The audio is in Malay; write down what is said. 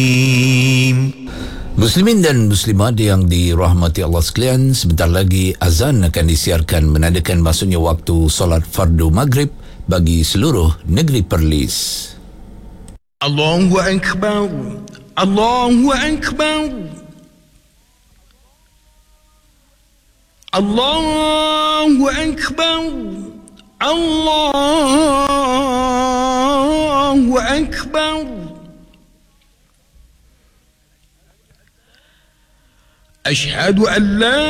Muslimin dan muslimat yang dirahmati Allah sekalian, sebentar lagi azan akan disiarkan menandakan masuknya waktu solat fardu maghrib bagi seluruh negeri Perlis. Allahu Akbar, Allahu Akbar, Allahu Akbar, Allahu Akbar. أشهد أن لا